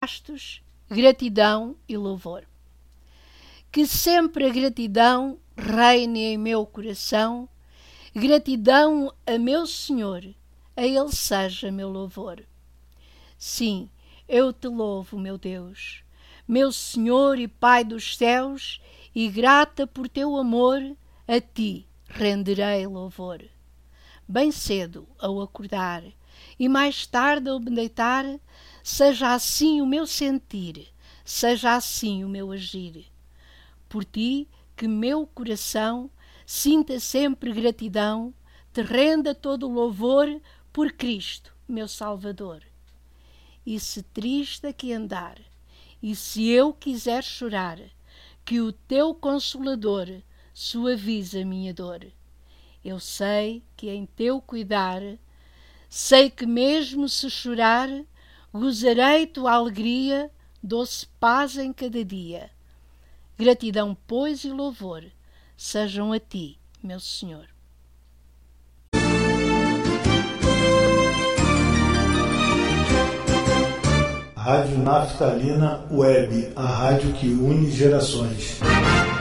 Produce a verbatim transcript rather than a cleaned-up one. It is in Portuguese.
gastos, gratidão e louvor. Que sempre a gratidão reine em meu coração, gratidão a meu Senhor, a Ele seja meu louvor. Sim, eu te louvo, meu Deus, meu Senhor e Pai dos céus, e grata por teu amor, a ti renderei louvor. Bem cedo ao acordar e mais tarde ao me deitar, seja assim o meu sentir, seja assim o meu agir. Por ti que meu coração sinta sempre gratidão, te renda todo o louvor por Cristo, meu Salvador. E se triste aqui andar, e se eu quiser chorar, que o teu Consolador suavize a minha dor. Eu sei que em teu cuidar, sei que mesmo se chorar, gozarei tua alegria, doce paz em cada dia. Gratidão, pois, e louvor sejam a ti, meu Senhor. Rádio Naftalina Web, a rádio que une gerações.